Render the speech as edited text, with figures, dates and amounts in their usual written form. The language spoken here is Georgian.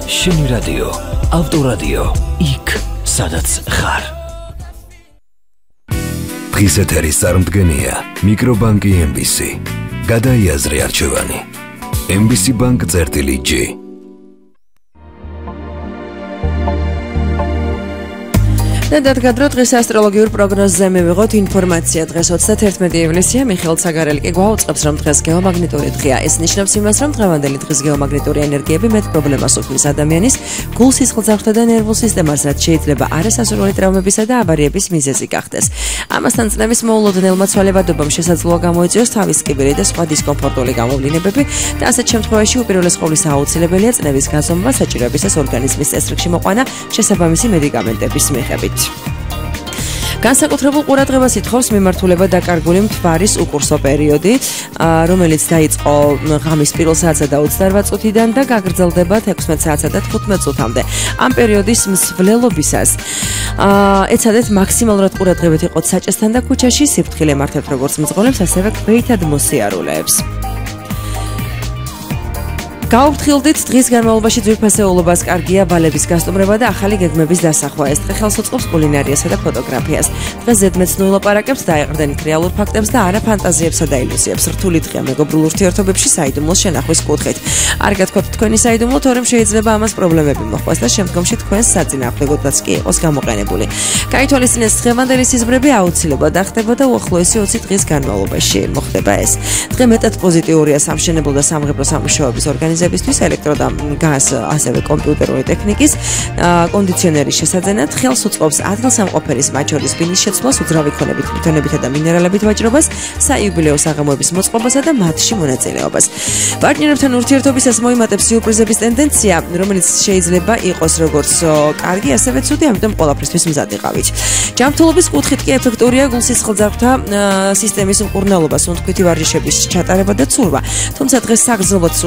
შენი რადიო, ავტორადიო, იქ, სადაც ხარ. დღის ეთერის წარმდგენია მიკრობანკი MBC. გადაიაზრე არჩევანი. MBC Bank წერტილი-G. ნედადგადრო დღეს ასტროლოგიურ პროგნოზზე მივიღოთ ინფორმაცია. დღეს 31 ივლისია. მიხეილ ცაგარელი კი გვაუწყებს, რომ დღეს გეომაგნიტური დღეა. ეს ნიშნავს იმას, რომ დღევანდელი დღის გეომაგნიტური ენერგიები მეტ პრობლემას უქმნის ადამიანის გულ სისხლძარღვთა და ნერვულ სისტემას, რაც შეიძლება არასასურველი ტრავმებისა და ავარიების მიზეზი გახდეს. ამასთან წნევის მოულოდნელმა ცვალებადობამ შესაძლოა გამოიწვიოს თავის კიბერი და სხვა დისკომფორტული გამოვლინებები და ასეთ შემთხვევაში უპირველეს ყოვლისა აუცილებელია წნევის გაზომვა, საჭიროებისას ორგანიზმის წესრიგში მოყვანა შესაბამისი მედიკამენტების მიხედვით. განსაკუთრებულ ყურადღებას ითხოვს მიმართულება დაკარგული მთვარის უკურსო პერიოდი, რომელიც დაიწყო ღამის 1 საათსა და 28 წუთიდან და გაგრძელდება 16 საათსა და 15 წუთამდე. ამ პერიოდის მსვლელობისას ეცადეთ მაქსიმალურად ყურადღებით იყოთ საჭესთან და ქუჩაში, სიფრთხილე მართებთ როგორც მძღოლებს, ასევე ქვეითად მოსიარულეებს. გაუფრთხილდით დღის განმავლობაში ძვირფასეულობას, კარგია ვალების გასტუმრება და ახალი გეგმების დასახვა. ეს დღე ხელს უწყობს კულინარიასა და ფოტოგრაფიას. დღეს ზედმეცნულ ლაპარაკებს დაეყრდენით რეალურ ფაქტებს და არა ფანტაზიებსა და ილუზიებს. რთული დღეა მეგობრულ ურთიერთობებში საიდუმლოს შენახვის კუთხით. არ გათქვათ თქვენი საიდუმლო, თორემ შეიძლება ამას პრობლემები მოხდეს და შემდგომში თქვენს საწინააღმდეგოდაც კი იყოს გამოყენებული. გაითვალისწინეს დღევანდელი სიზმრები აუცილებლად ახდება და უახლოესი 20 დღის განმავლობაში მოხდება ეს. დღე მეტად პოზიტიურია სამშენებლო და სამღებრო სამუშაოების ორგანიზებისთვის, ელექტრო და გაზ, ასევე კომპიუტერული ტექნიკის, კონდიციონერის შესაძენად, ხელს უწყობს ადგილსამყოფელის მათ შორის ბინის შეცვლას, უძრავი ქონებით, ლითონებითა და მინერალებით ვაჭრობას, საიუბილეო საღამოების მოწყობასა და მათში მონაწილეობას. პარტნიორებთან ურთიერთობისას მოიმატებს სიურპრიზების ტენდენცია, რომელიც შეიძლება იყოს როგორც კარგი, ასევე ცუდი, ამიტომ ყველაფრისთვის მზად იყავით. ჯანმრთელობის კუთხით კი ეფექტურია გულსისხლძარღვთა სისტემის მკურნალობა, სუნთქვითი ვარჯიშების ჩატარება და ცურვა. თუმცა დღეს საგრძნობლად